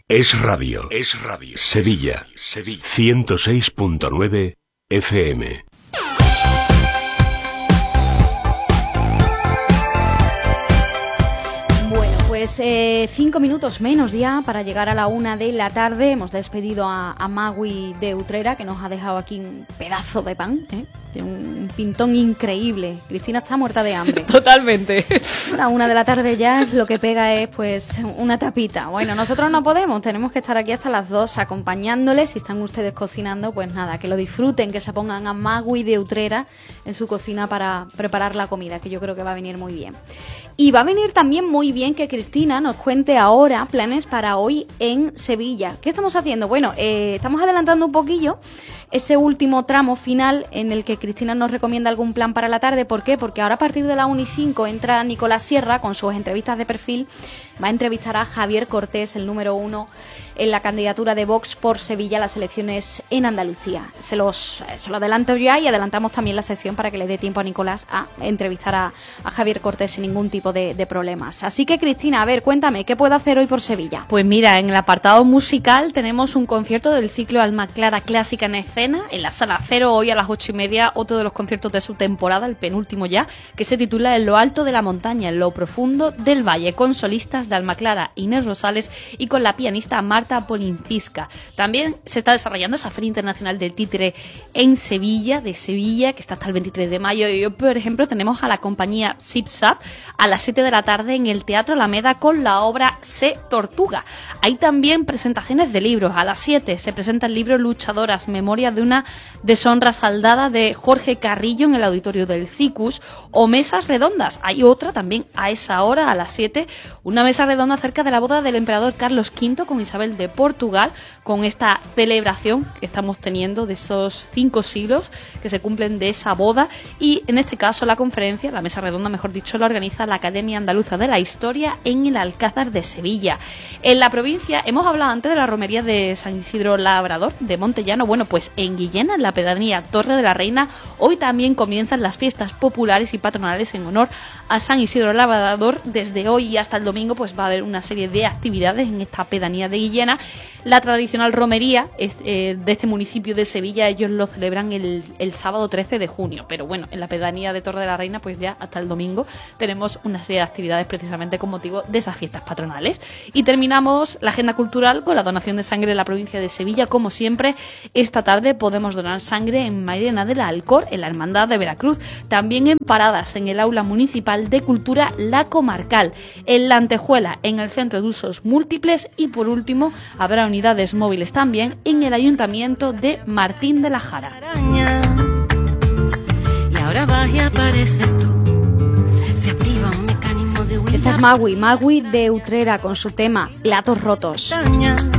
Es radio. Es radio. Sevilla. 106.9 FM. Pues 5 minutos menos ya para llegar a la 1 de la tarde. Hemos despedido a Magui de Utrera, que nos ha dejado aquí un pedazo de pan, de un pintón increíble. Cristina está muerta de hambre. Totalmente. La 1 de la tarde ya lo que pega es pues una tapita. Bueno, nosotros no podemos, tenemos que estar aquí hasta las 2 acompañándoles. Si están ustedes cocinando, pues nada, que lo disfruten, que se pongan a Magui de Utrera en su cocina para preparar la comida, que yo creo que va a venir muy bien. Y va a venir también muy bien que Cristina nos cuente ahora planes para hoy en Sevilla. ¿Qué estamos haciendo? Bueno, estamos adelantando un poquillo ese último tramo final en el que Cristina nos recomienda algún plan para la tarde. ¿Por qué? Porque ahora a partir de la 1:05 entra Nicolás Sierra con sus entrevistas de perfil. Va a entrevistar a Javier Cortés, el número 1 en la candidatura de Vox por Sevilla a las elecciones en Andalucía. Se lo adelanto ya y adelantamos también la sección para que le dé tiempo a Nicolás a entrevistar a Javier Cortés sin ningún tipo de problemas. Así que, Cristina, a ver, cuéntame, ¿qué puedo hacer hoy por Sevilla? Pues mira, en el apartado musical tenemos un concierto del ciclo Alma Clara Clásica en Escena, en la Sala Cero, hoy a las 8:30, otro de los conciertos de su temporada, el penúltimo ya, que se titula En lo alto de la montaña, en lo profundo del valle, con solistas de Alma Clara, Inés Rosales, y con la pianista Marta Polincisca. También se está desarrollando esa Feria Internacional del Títere en Sevilla, que está hasta el 23 de mayo. Y hoy, por ejemplo, tenemos a la compañía Zip Zap a las 7 de la tarde en el Teatro Alameda con la obra Se Tortuga. Hay también presentaciones de libros. A las 7 se presenta el libro Luchadoras, memoria de una deshonra saldada, de Jorge Carrillo, en el auditorio del CICUS, o mesas redondas. Hay otra también a esa hora, a las 7, una mesa redonda acerca de la boda del emperador Carlos V con Isabel de Portugal, con esta celebración que estamos teniendo de esos 5 siglos que se cumplen de esa boda. Y en este caso la conferencia, la mesa redonda mejor dicho, la organiza la Academia Andaluza de la Historia en el Alcázar de Sevilla. En la provincia, hemos hablado antes de la romería de San Isidro Labrador de Montellano. Bueno, pues en Guillena, en la pedanía Torre de la Reina, hoy también comienzan las fiestas populares y patronales en honor a San Isidro Labrador. Desde hoy y hasta el domingo pues va a haber una serie de actividades en esta pedanía de Guillena. La tradicional romería de este municipio de Sevilla, ellos lo celebran el sábado 13 de junio, pero bueno, en la pedanía de Torre de la Reina pues ya hasta el domingo tenemos una serie de actividades precisamente con motivo de esas fiestas patronales. Y terminamos la agenda cultural con la donación de sangre en la provincia de Sevilla. Como siempre, esta tarde podemos donar sangre en Mairena de la Alcor, en la Hermandad de Veracruz, también en Paradas, en el Aula Municipal de Cultura La Comarcal, en La Antejuela, en el Centro de Usos Múltiples, y por último habrá unidades móviles también en el Ayuntamiento de Martín de la Jara. Y ahora vas y apareces tú. Se activa un mecanismo de huida. Esta es Magui de Utrera con su tema Platos Rotos.